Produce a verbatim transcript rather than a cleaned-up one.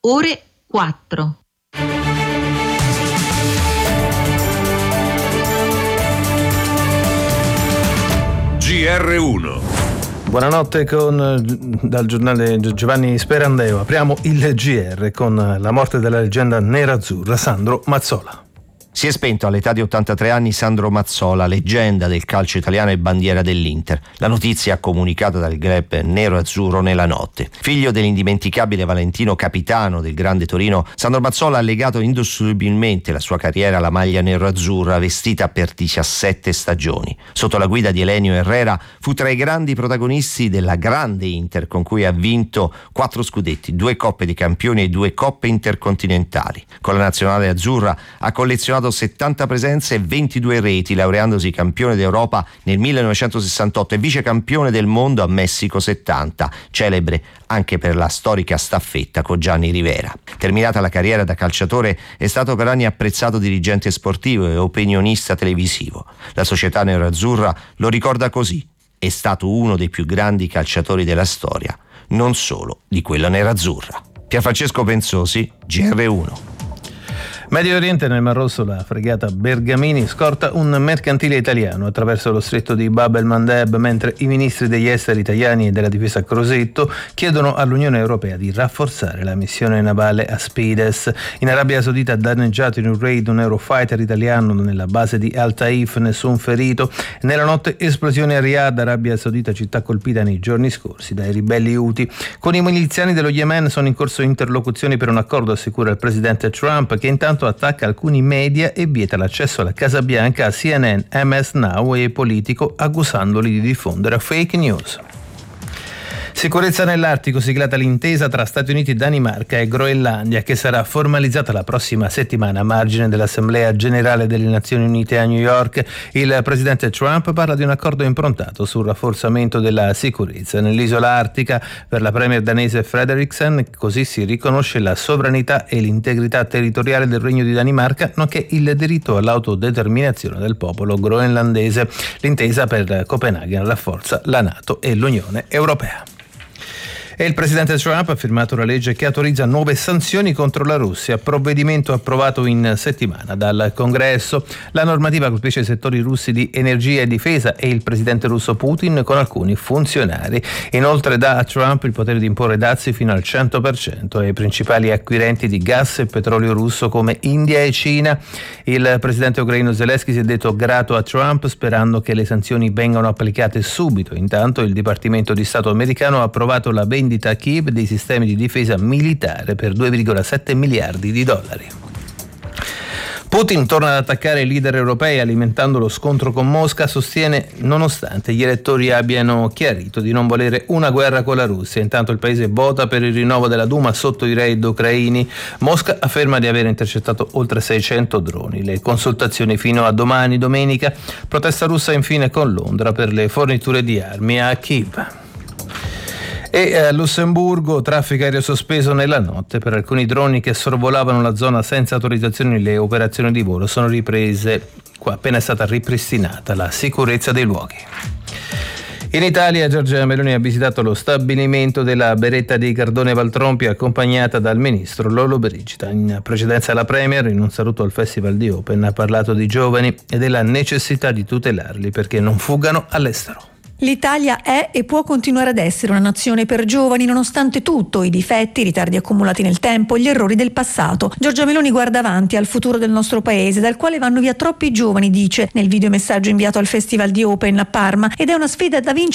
ore quattro. G R uno. Buonanotte con dal giornale Giovanni Sperandeo. Apriamo il G R con la morte della leggenda nerazzurra Sandro Mazzola. Si è spento all'età di ottantatré anni Sandro Mazzola, leggenda del calcio italiano e bandiera dell'Inter. La notizia comunicata dal club nero-azzurro nella notte. Figlio dell'indimenticabile Valentino Capitano del Grande Torino, Sandro Mazzola ha legato indissolubilmente la sua carriera alla maglia nero-azzurra vestita per diciassette stagioni. Sotto la guida di Elenio Herrera fu tra i grandi protagonisti della grande Inter, con cui ha vinto quattro scudetti, due coppe dei campioni e due coppe intercontinentali. Con la nazionale azzurra ha collezionato settanta presenze e ventidue reti, laureandosi campione d'Europa nel millenovecentosessantotto e vice campione del mondo a Messico settanta, celebre anche per la storica staffetta con Gianni Rivera. Terminata la carriera da calciatore, è stato per anni apprezzato dirigente sportivo e opinionista televisivo. La società nerazzurra lo ricorda così: è stato uno dei più grandi calciatori della storia, non solo di quella nerazzurra. Pierfrancesco Pensosi, G R uno. Medio Oriente, nel Mar Rosso, la fregata Bergamini scorta un mercantile italiano attraverso lo stretto di Bab el-Mandeb, mentre i ministri degli esteri italiani e della difesa Crosetto chiedono all'Unione Europea di rafforzare la missione navale Aspides. In Arabia Saudita ha danneggiato in un raid un Eurofighter italiano nella base di Al Taif, nessun ferito. Nella notte esplosioni a Riyadh, Arabia Saudita, città colpita nei giorni scorsi dai ribelli Houthi. Con i miliziani dello Yemen sono in corso interlocuzioni per un accordo, assicura il presidente Trump, che intanto attacca alcuni media e vieta l'accesso alla Casa Bianca a C N N, M S Now e Politico, accusandoli di diffondere fake news. Sicurezza nell'Artico, siglata l'intesa tra Stati Uniti, Danimarca e Groenlandia, che sarà formalizzata la prossima settimana a margine dell'Assemblea Generale delle Nazioni Unite a New York. Il presidente Trump parla di un accordo improntato sul rafforzamento della sicurezza nell'isola artica. Per la premier danese Frederiksen, così si riconosce la sovranità e l'integrità territoriale del Regno di Danimarca, nonché il diritto all'autodeterminazione del popolo groenlandese. L'intesa per Copenaghen rafforza la NATO e l'Unione Europea. E il presidente Trump ha firmato una legge che autorizza nuove sanzioni contro la Russia, provvedimento approvato in settimana dal Congresso. La normativa colpisce i settori russi di energia e difesa e il presidente russo Putin con alcuni funzionari. Inoltre dà a Trump il potere di imporre dazi fino al cento per cento ai principali acquirenti di gas e petrolio russo come India e Cina. Il presidente ucraino Zelensky si è detto grato a Trump, sperando che le sanzioni vengano applicate subito. Intanto il Dipartimento di Stato americano ha approvato la vendita a Kiev dei sistemi di difesa militare per due virgola sette miliardi di dollari. Putin torna ad attaccare i leader europei alimentando lo scontro con Mosca, sostiene nonostante gli elettori abbiano chiarito di non volere una guerra con la Russia. Intanto il paese vota per il rinnovo della Duma sotto i raid ucraini. Mosca afferma di aver intercettato oltre seicento droni. Le consultazioni fino a domani domenica. Protesta russa infine con Londra per le forniture di armi a Kiev. E a Lussemburgo, traffico aereo sospeso nella notte per alcuni droni che sorvolavano la zona senza autorizzazioni. Le operazioni di volo sono riprese qua appena è stata ripristinata la sicurezza dei luoghi. In Italia Giorgia Meloni ha visitato lo stabilimento della Beretta di Cardone Valtrompia, accompagnata dal ministro Lollobrigida. In precedenza la Premier, in un saluto al Festival di Open, ha parlato di giovani e della necessità di tutelarli perché non fuggano all'estero. L'Italia è e può continuare ad essere una nazione per giovani nonostante tutto, i difetti, i ritardi accumulati nel tempo, gli errori del passato. Giorgia Meloni guarda avanti al futuro del nostro paese, dal quale vanno via troppi giovani, dice nel videomessaggio inviato al Festival di Open a Parma, ed è una sfida da vincere